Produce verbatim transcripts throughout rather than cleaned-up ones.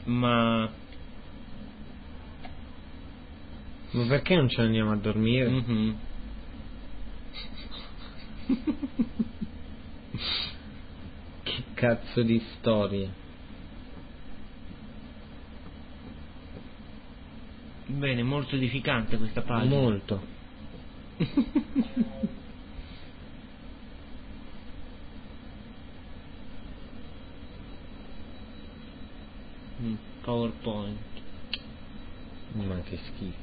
Ma... Ma perché non ce ne andiamo a dormire? Mm-hmm. Che cazzo di storia. Bene, molto edificante questa pagina. Molto. mm, PowerPoint. Ma che schifo.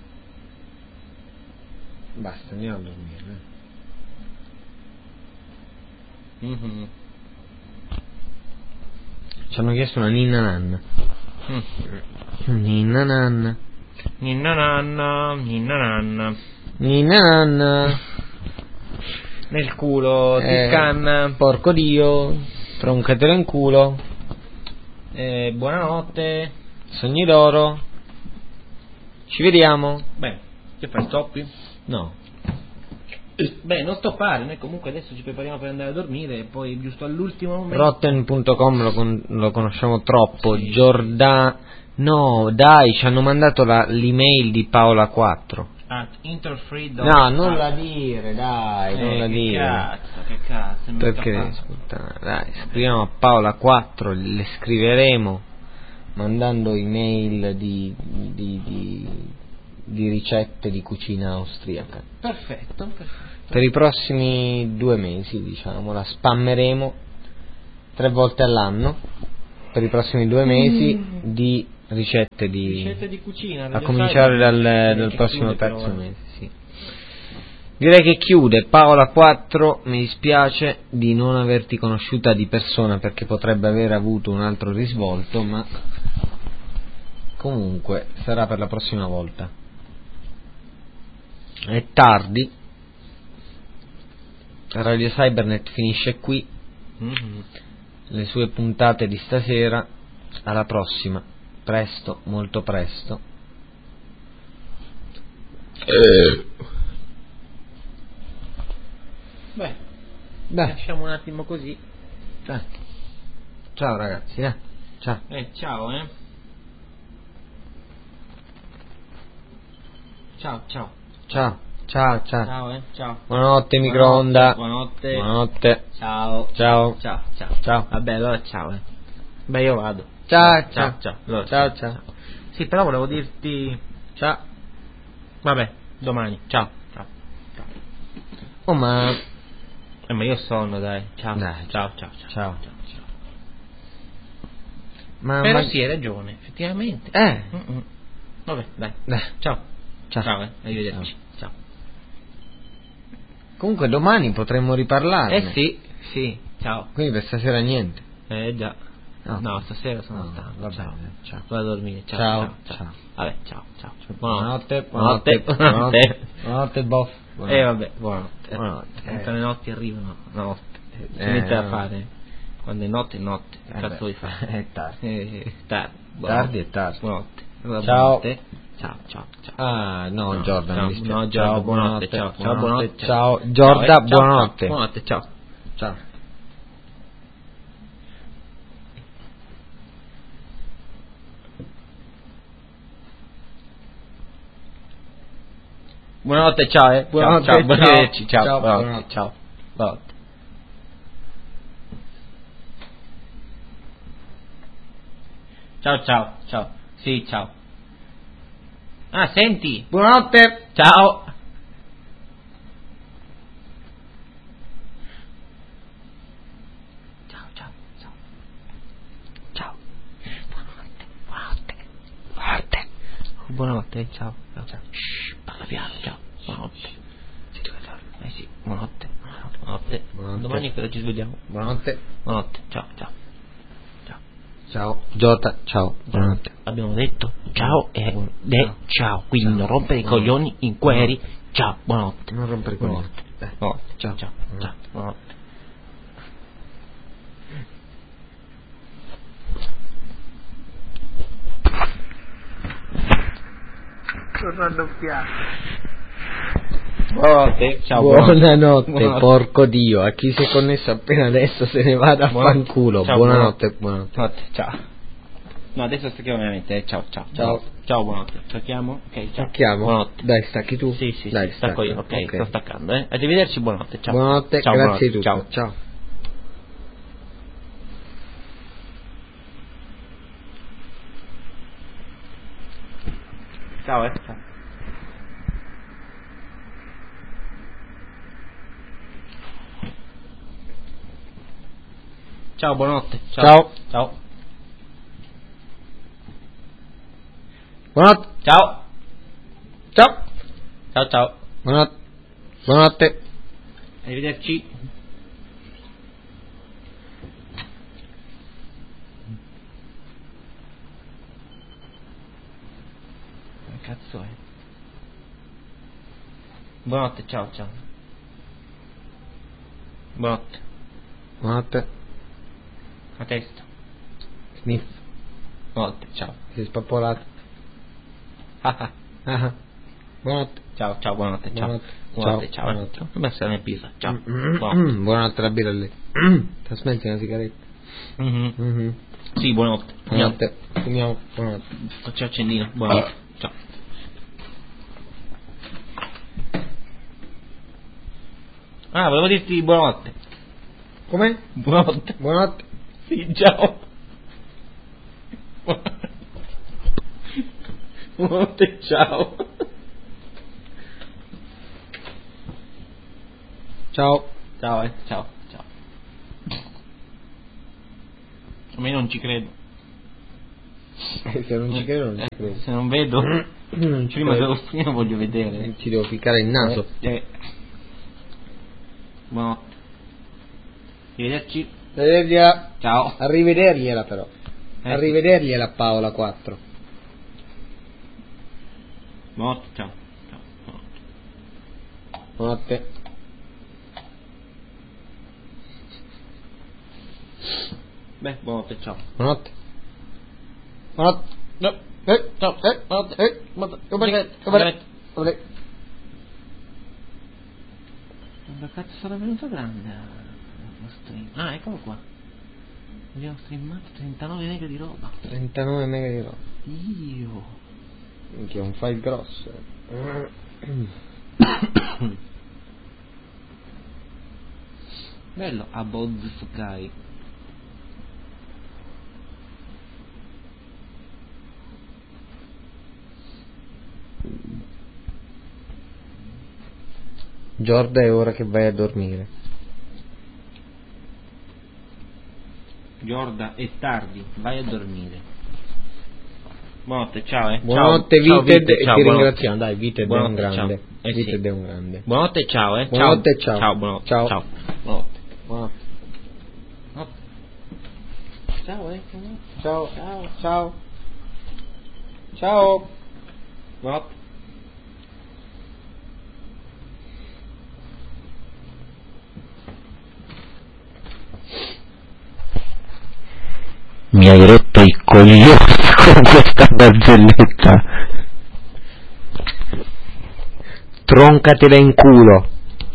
Basta, andiamo a dormire. Eh. Mm-hmm. Ci hanno chiesto una ninna nanna. Mm. Ninna nanna. Ninna nanna, ninna nanna. Ninna nanna. Nel culo, ti Eh, scanna. Porco Dio. Troncatelo in culo. Eh, buonanotte. Sogni d'oro. Ci vediamo. Beh, che fai, stoppi? No. Beh, non stoppare, noi comunque adesso ci prepariamo per andare a dormire e poi giusto all'ultimo momento. Rotten punto com lo, con- lo conosciamo troppo. Sì. Giordà. No, dai, ci hanno mandato la- l'email di Paola quattro. At interfree. No, non la dire, dai, eh, non la che dire. cazzo, che cazzo. mi Perché sta devi fa- ascoltare? Dai, scriviamo a Paola quattro, le scriveremo mandando email di, di, di, di ricette di cucina austriaca. Perfetto, perfetto. Per i prossimi due mesi, diciamo, la spammeremo tre volte all'anno. Per i prossimi due mesi Mm. di ricette di, Ricette di cucina. a Radio cominciare Cyber. dal, Direi dal che prossimo chiude per terzo ora. mese, sì. Direi che chiude. Paola quattro, mi dispiace di non averti conosciuta di persona perché potrebbe aver avuto un altro risvolto, ma comunque sarà per la prossima volta. È tardi. Radio Cybernet finisce qui. Mm-hmm. Le sue puntate di stasera. Alla prossima, presto, molto presto. Eh. Beh, Dai, lasciamo un attimo così. dai. Ciao ragazzi, eh. Ciao. Eh, ciao, eh. Ciao, ciao. Ciao, ciao, ciao. Ciao, eh. Ciao. Buonanotte microonda. Buonanotte. Buonanotte. Ciao. Ciao. Ciao, ciao. Ciao. Vabbè, allora ciao, eh. Beh, io vado. Ciao, Ciao, ciao. ciao. Allora, Ciao, ciao. Sì, però volevo dirti Ciao. vabbè, domani. Ciao. Ciao. Ciao. Oh, ma Eh, ma io ho sonno, dai. Ciao. Dai. Ciao, ciao, ciao. Ciao. ciao, ciao. ma Però ma- sì, hai ragione, effettivamente. Eh. Mm-mm. Vabbè, dai. Dai. Ciao. Ciao. Ciao, eh. Arrivederci. Ciao. Comunque domani potremmo riparlarne. Eh sì, sì. Ciao. Quindi per stasera niente. Eh già. No. No, stasera sono No, stanco. va Ciao. bene, ciao. Vado a dormire. Ciao. Ciao, Ciao. ciao. ciao. Vabbè, ciao, ciao. Buonanotte, Buonanotte. buonanotte, Buonanotte. buonanotte, boff. Eh vabbè, buonanotte. Buonanotte. Quando le notti arrivano, notte. Si Eh, mette a no. fare. Quando è notte è notte. Che Eh cazzo beh, vuoi fare? è tardi. Eh, tardi. Tardi è tardi. Buonanotte. Allora, Ciao. buonanotte. Ciao, ciao, ciao. Ah, no, No, Jordan, no, mi dispiace. no, Giorda, buonanotte, ciao, ciao, buonanotte, ciao, ciao. Giorda, Ciao, eh, ciao, buonanotte. ciao, buonanotte, ciao. Ciao. Buonanotte, ciao, eh. Buonanotte, ciao, ciao. buonanotte, ciao, Ciao, buonanotte, buonanotte. ciao, buonanotte. Ciao, ciao, ciao. Sì, ciao. Ah, senti. Buonanotte. Ciao. Ciao, ciao, ciao. Ciao. Buonanotte, buonanotte, buonanotte. Buonanotte, ciao. Ciao, ciao. Shh, parla piano, ciao. Buonanotte. Sì, tu che dormi? Eh sì, buonanotte. Buonanotte. Buonanotte. Buonanotte. Domani che ora ci svegliamo. Buonanotte. Buonanotte, ciao, ciao. Ciao. Ciao. Giorda, ciao. Buonanotte. Abbiamo detto ciao e Buon- de ciao. ciao. Quindi Ciao. non rompere i Buonanotte. coglioni in queri. Ciao, buonanotte. Non rompere i coglioni. Buonanotte. Dai. Buonanotte. Ciao. Ciao, ciao, Buonanotte. buonanotte. Tornando a fiato. Buonanotte. Ciao, Buonanotte, buonanotte. porco Dio. A chi si è connesso appena adesso se ne vada a Buonanotte. fanculo. Ciao, Buonanotte, buonanotte. Buonanotte, ciao. No, adesso stacchiamo veramente. Eh. Ciao, ciao. Ciao. Ciao, buonanotte. Stacchiamo? Ok, ciao. Stacchiamo? Buonanotte. Dai, stacchi tu? Sì, sì, Dai, sì, stacco io. Ok, ok. sto staccando, eh. Arrivederci, buonanotte. Ciao. Buonanotte, ciao, grazie buonanotte. di tutto. Ciao. Ciao. Ciao, eh. Ciao. Ciao, buonanotte. Ciao. Ciao. Buonanotte. Ciao. Ciao. Ciao, ciao. Buonanotte. Buonanotte. Arrivederci. Che cazzo è? Buonanotte, ciao, ciao. Buonanotte. Buonanotte. A testa. Sniff. Buonanotte, ciao. Si è spappolato. Ah ah. Ah. Buonanotte. Ciao, ciao, buonanotte, ciao. Buonanotte. Buonanotte, Ciao, ciao. buonanotte. Ho messo la pizza, ciao. Mm-hmm. Buonanotte. Buonanotte la birra lì. Ti smetti una sigaretta? Mhm. Mm-hmm. Sì, buonanotte. Buonanotte. Fumiamo. Buonanotte. Faccio accendino. Buonanotte. Ciao. Ah, volevo dirti buonanotte. Come? Buonanotte. Buonanotte. Sì, ciao. Buonanotte, ciao. Ciao. Ciao, eh. Ciao, ciao. A me non ci credo. Se non ci credo non ci Eh, credo. Se non vedo, Non ci prima, credo. devo, prima voglio vedere. Ti devo ficcare il naso. Eh, eh. Buonanotte. Arrivederci. Arrivedergliela. Ciao. Arrivedergliela però. Eh. Arrivedergliela Paola quattro. Buonanotte, ciao. Ciao. Buonanotte. Buonanotte. Beh, buonanotte, ciao. Buonanotte. Buonanotte. No. Eh, Ciao. eh, Buonanotte. eh, Buonanotte. come Sigaretta, come sigaretta. come Dove cazzo sarà venuto grande? Lo stream. Ah, eccolo qua. Abbiamo streamato trentanove mega di roba. trentanove mega di roba. Io. Minchia, un file grosso. Bello, Above the Sky. Giorda, è ora che vai a dormire. Giorda, è tardi, vai a dormire. Buonanotte, ciao, eh. Buonanotte ciao, Vited, ciao, e ciao, ti buonanotte. ringraziamo. Dai, Vited è un Buonanotte, grande. ciao. Eh, Vited sì. è un grande. Buonanotte, ciao, eh. Buonanotte, ciao. Ciao, buonanotte. Ciao. Ciao. Buonanotte. Buonanotte. Buonanotte. Ciao, eh. Ciao. Ciao. Ciao. Ciao. Buonanotte. Mi hai rotto i coglioni con questa barzelletta. Troncatela in culo.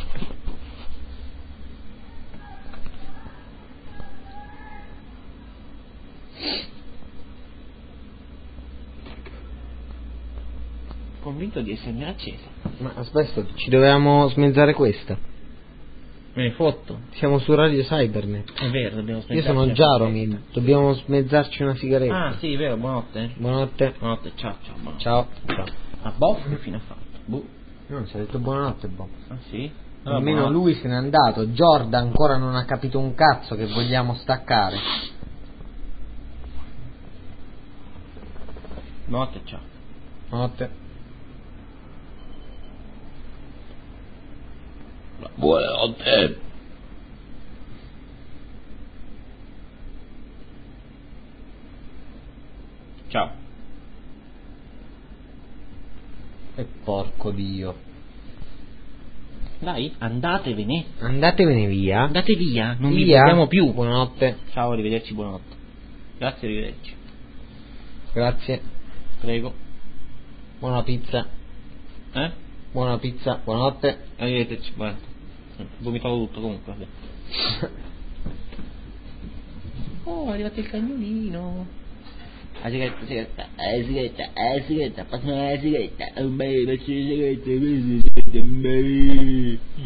Convinto di essermi accesa. Ma aspetta, ci dovevamo smezzare questa. Me ne fotto. Siamo su Radio Cybernet. È vero, dobbiamo Io smetterci sono la Jaromil, sigaretta. dobbiamo smezzarci una sigaretta. Ah, sì, vero, buonanotte. eh. Buonanotte. Buonanotte, ciao, ciao, buonanotte. Ciao. Ciao. A Bob che fine ha fatto? Boh. Non si è detto buonanotte, Bob. Ah, sì? Allora, Almeno buonanotte. lui se n'è andato. Giorda ancora non ha capito un cazzo che vogliamo staccare. Buonanotte, ciao. Buonanotte. Buonanotte. Ciao. E porco Dio. Dai, andatevene. Andatevene via. Andate via, non vi Via. vogliamo più. Buonanotte. Ciao, arrivederci, buonanotte. Grazie, arrivederci. Grazie. Prego. Buona pizza. Eh? Buona pizza. Buonanotte. Arrivederci, buonanotte. Vomitavo tutto comunque. vabbè. Oh, è arrivato il cagnolino. La sigaretta, sigaretta, eh, sigaretta, eh, sigaretta, passami la sigaretta, un bel, faccio la sigaretta, questa sigaretta, un bel.